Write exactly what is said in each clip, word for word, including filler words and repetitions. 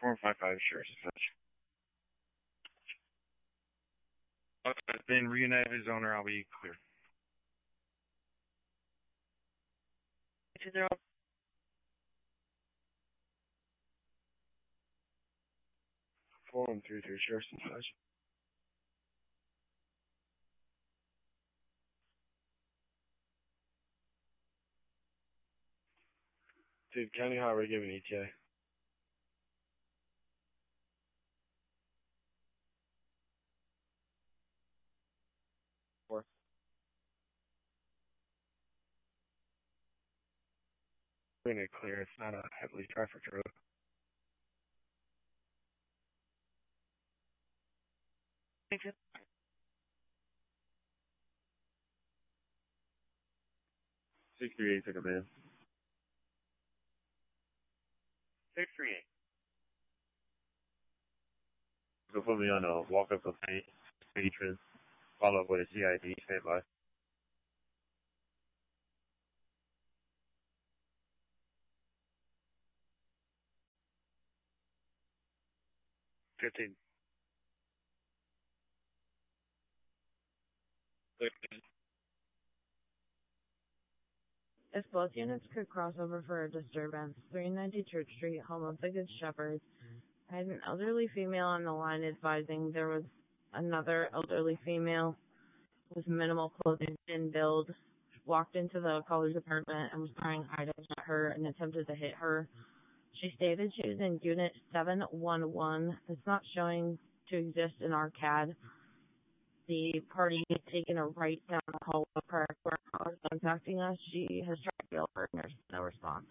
four five five, sure, such. Okay, then reunite his owner, I'll be clear. Two zero. Four one three three, sure, such. Dude, County Highway giving E T A. Four. We're gonna clear, it's not a heavily trafficked road. Thank you. Six three eight, take a man. Six three eight. So put me on a walk up of patron, follow up with a G I D, stand by. Fifteen. Fifteen. If both units could cross over for a disturbance, three ninety Church Street, home of the Good Shepherd, I had an elderly female on the line advising there was another elderly female with minimal clothing and build, walked into the caller's apartment and was throwing items at her and attempted to hit her. She stated she was in Unit seven one one. It's not showing to exist in our C A D. The party has taken a right down the hallway prior to our caller contacting us. She has tried to bail her and there's no response.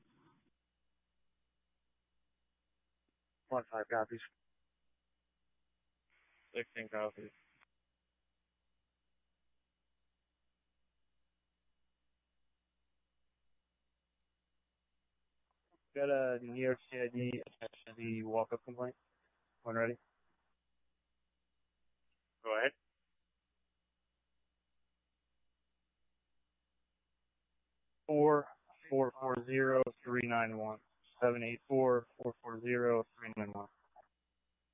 One five copies. Sixteen copies. Got a New York C I D attached to the walk-up complaint. When ready? Go ahead. Four four four zero three nine one seven eight four four four zero three nine one.